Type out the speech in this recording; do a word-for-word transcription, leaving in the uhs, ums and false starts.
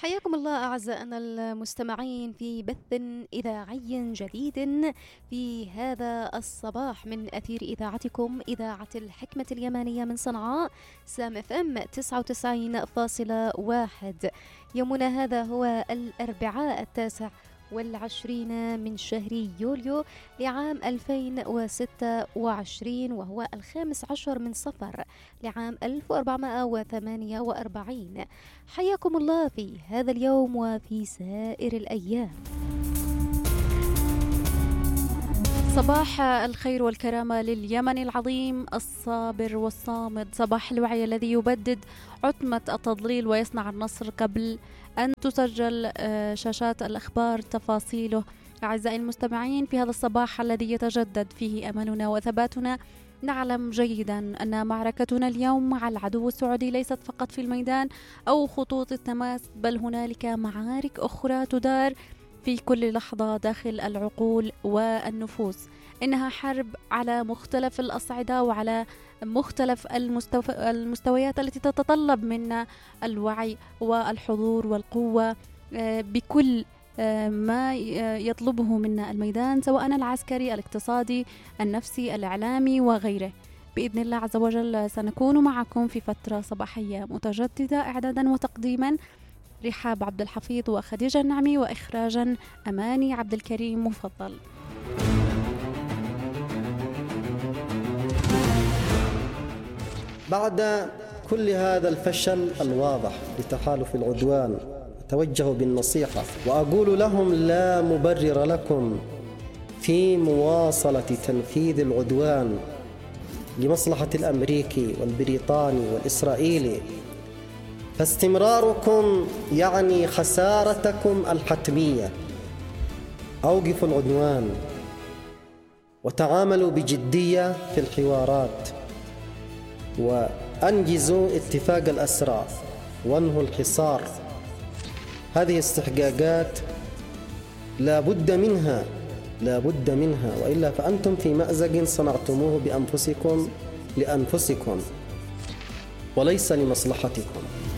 حياكم الله أعزائنا المستمعين في بث إذاعي جديد في هذا الصباح من أثير إذاعتكم إذاعة الحكمة اليمانية من صنعاء سام اف ام تسعة وتسعين فاصلة واحد. يومنا هذا هو الأربعاء التاسع والعشرين من شهر يوليو لعام ألفين وستة وعشرين، وهو الخامس عشر من صفر لعام ألف وأربعمائة وثمانية وأربعين. حياكم الله في هذا اليوم وفي سائر الأيام. صباح الخير والكرامة لليمن العظيم الصابر والصامد، صباح الوعي الذي يبدد عتمة التضليل ويصنع النصر قبل أن تسجل شاشات الأخبار تفاصيله. أعزائي المستمعين، في هذا الصباح الذي يتجدد فيه أملنا وثباتنا، نعلم جيدا أن معركتنا اليوم مع العدو السعودي ليست فقط في الميدان أو خطوط التماس، بل هنالك معارك أخرى تدار في كل لحظة داخل العقول والنفوس. إنها حرب على مختلف الأصعدة وعلى مختلف المستو... المستويات التي تتطلب منا الوعي والحضور والقوة بكل ما يطلبه منا الميدان، سواء العسكري، الاقتصادي، النفسي، الإعلامي وغيره. بإذن الله عز وجل سنكون معكم في فترة صباحية متجددة، إعدادا وتقديما رحاب عبد الحفيظ وخديجة النعمي، وإخراجا أماني عبد الكريم. مفضل. بعد كل هذا الفشل الواضح لتحالف العدوان، أتوجه بالنصيحة وأقول لهم: لا مبرر لكم في مواصلة تنفيذ العدوان لمصلحة الأمريكي والبريطاني والإسرائيلي، فاستمراركم يعني خسارتكم الحتمية. أوقفوا العدوان وتعاملوا بجدية في الحوارات، وأنجزوا اتفاق الأسرى وانهوا الحصار. هذه استحقاقات لا بد منها لا بد منها وإلا فأنتم في مأزق صنعتموه بأنفسكم لأنفسكم وليس لمصلحتكم.